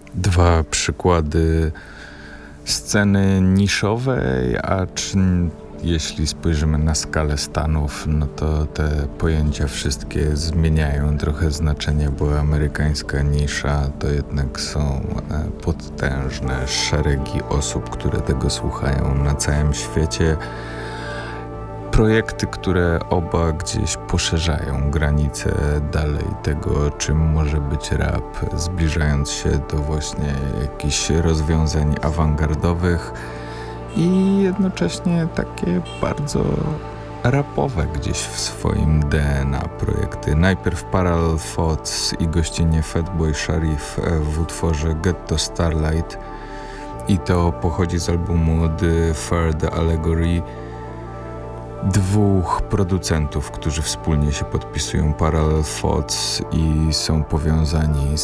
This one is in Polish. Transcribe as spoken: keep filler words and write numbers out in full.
Dwa przykłady sceny niszowej, a czy, jeśli spojrzymy na skalę Stanów, no to te pojęcia wszystkie zmieniają trochę znaczenie, bo amerykańska nisza to jednak są potężne szeregi osób, które tego słuchają na całym świecie. Projekty, które oba gdzieś poszerzają granice dalej tego, czym może być rap, zbliżając się do właśnie jakichś rozwiązań awangardowych i jednocześnie takie bardzo rapowe gdzieś w swoim D N A projekty. Najpierw Parallel Thoughts i gościnnie Fatboy Sharif w utworze Get to Starlight i to pochodzi z albumu The Third Allegory dwóch producentów, którzy wspólnie się podpisują Parallel Thoughts i są powiązani